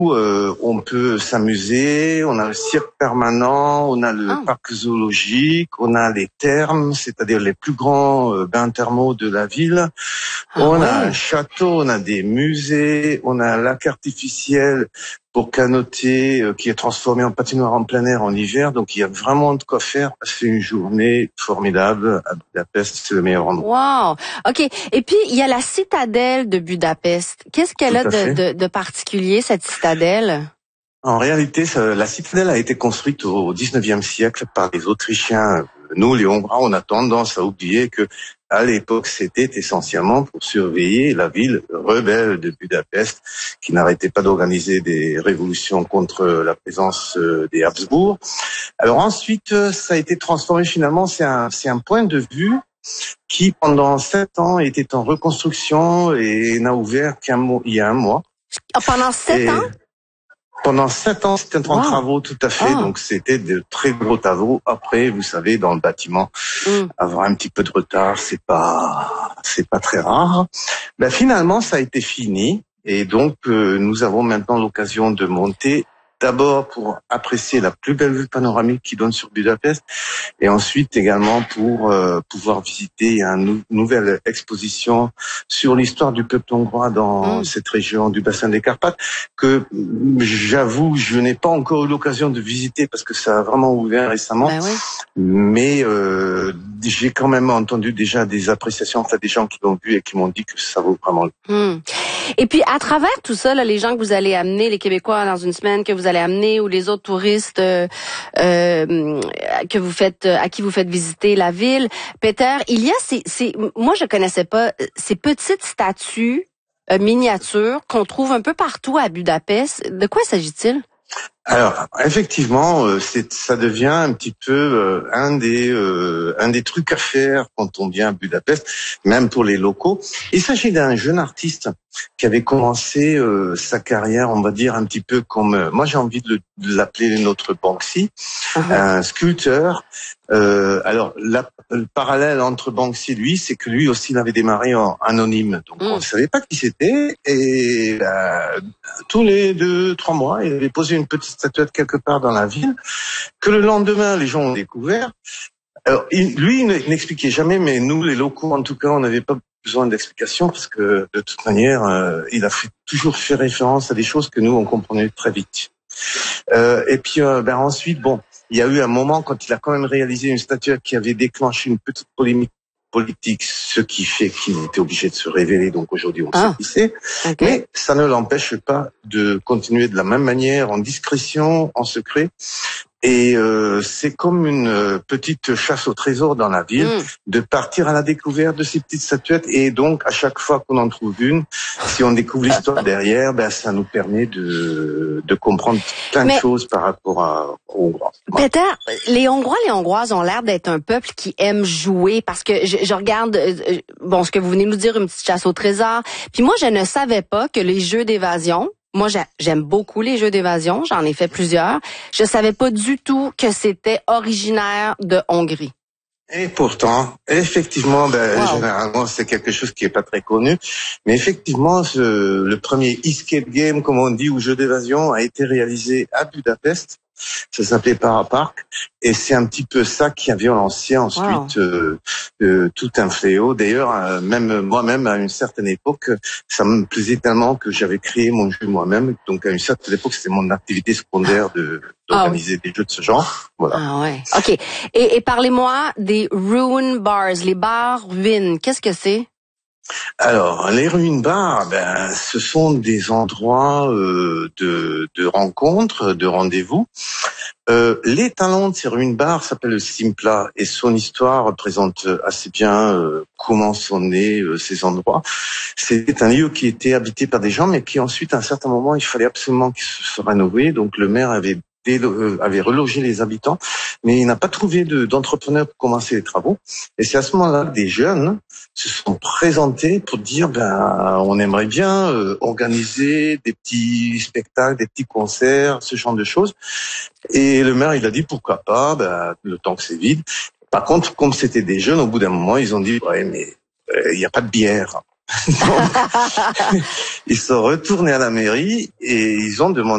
On peut s'amuser, on a le cirque permanent, on a le parc zoologique, on a les thermes, c'est-à-dire les plus grands bains thermaux de la ville. On a un château, on a des musées, on a un lac artificiel pour canoter qui est transformé en patinoire en plein air en hiver. Donc il y a vraiment de quoi faire. C'est une journée formidable à Budapest, c'est le meilleur endroit. Wow! OK. Et puis, il y a la citadelle de Budapest. Qu'est-ce qu'elle a de particulier, cette citadelle? En réalité, la citadelle a été construite au 19e siècle par les Autrichiens. Nous, les Hongrois, on a tendance à oublier que à l'époque, c'était essentiellement pour surveiller la ville rebelle de Budapest, qui n'arrêtait pas d'organiser des révolutions contre la présence des Habsbourg. Alors ensuite, ça a été transformé finalement, c'est un point de vue qui, pendant 7 ans, était en reconstruction et n'a ouvert il y a un mois. Pendant 7 ans? Pendant 7 ans, c'était en travaux, tout à fait. Donc, c'était de très gros travaux. Après, vous savez, dans le bâtiment, avoir un petit peu de retard, c'est pas très rare. Ben, finalement, ça a été fini. Et donc, nous avons maintenant l'occasion de monter. D'abord pour apprécier la plus belle vue panoramique qui donne sur Budapest, et ensuite également pour pouvoir visiter une nouvelle exposition sur l'histoire du peuple hongrois dans cette région du bassin des Carpates, que j'avoue je n'ai pas encore eu l'occasion de visiter parce que ça a vraiment ouvert récemment. Mais j'ai quand même entendu déjà des appréciations, enfin des gens qui l'ont vu et qui m'ont dit que ça vaut vraiment le coup. Et puis à travers tout ça, là, les gens que vous allez amener, les Québécois dans une semaine que vous allez amener, ou les autres touristes à qui vous faites visiter la ville, Peter, il y a moi je connaissais pas ces petites statues miniatures qu'on trouve un peu partout à Budapest. De quoi s'agit-il? Alors, effectivement, ça devient un petit peu un des trucs à faire quand on vient à Budapest, même pour les locaux. Il s'agit d'un jeune artiste qui avait commencé sa carrière, on va dire un petit peu comme moi j'ai envie de l'appeler notre Banksy, un sculpteur. Alors, le parallèle entre Banksy et lui, c'est que lui aussi il avait démarré en anonyme, donc on ne savait pas qui c'était, et tous les 2-3 mois, il avait posé une petite statuette quelque part dans la ville, que le lendemain les gens ont découvert. Alors, lui il n'expliquait jamais, mais nous les locaux en tout cas, on n'avait pas besoin d'explications parce que de toute manière, il a toujours fait référence à des choses que nous on comprenait très vite. Et puis ensuite, il y a eu un moment quand il a quand même réalisé une statuette qui avait déclenché une petite polémique politique, ce qui fait qu'il était obligé de se révéler. Donc aujourd'hui, on sait qui c'est. Mais ça ne l'empêche pas de continuer de la même manière, en discrétion, en secret. Et c'est comme une petite chasse au trésor dans la ville, de partir à la découverte de ces petites statuettes. Et donc, à chaque fois qu'on en trouve une, si on découvre l'histoire derrière, ça nous permet de comprendre plein de choses par rapport aux Hongrois. Peter, les Hongrois, les Hongroises ont l'air d'être un peuple qui aime jouer, parce que je regarde, ce que vous venez nous dire, une petite chasse au trésor. Puis moi, je ne savais pas que les jeux d'évasion, moi, j'aime beaucoup les jeux d'évasion. J'en ai fait plusieurs. Je savais pas du tout que c'était originaire de Hongrie. Et pourtant, effectivement, généralement, c'est quelque chose qui est pas très connu. Mais effectivement, le premier escape game, comme on dit, ou jeu d'évasion, a été réalisé à Budapest. Ça s'appelait Parapark, et c'est un petit peu ça qui avait lancé ensuite tout un fléau. D'ailleurs, même moi-même, à une certaine époque, ça me plaisait tellement que j'avais créé mon jeu moi-même. Donc, à une certaine époque, c'était mon activité secondaire d'organiser des jeux de ce genre. Voilà. Ah ouais. OK. Et parlez-moi des ruin bars, les bars ruines. Qu'est-ce que c'est? Alors, les ruin bars, ce sont des endroits de rencontres, de rendez-vous. L'étalon de ces ruin bars s'appelle le Simpla, et son histoire représente assez bien comment sont nés ces endroits. C'était un lieu qui était habité par des gens, mais qui ensuite, à un certain moment, il fallait absolument qu'il se rénove. Donc, le maire avait relogé les habitants, mais il n'a pas trouvé d'entrepreneur pour commencer les travaux. Et c'est à ce moment-là que des jeunes se sont présentés pour dire on aimerait bien organiser des petits spectacles, des petits concerts, ce genre de choses. Et le maire, il a dit pourquoi pas, le temps que c'est vide. Par contre, comme c'était des jeunes, au bout d'un moment, ils ont dit mais il n'y a pas de bière. Donc, ils sont retournés à la mairie et ils ont demandé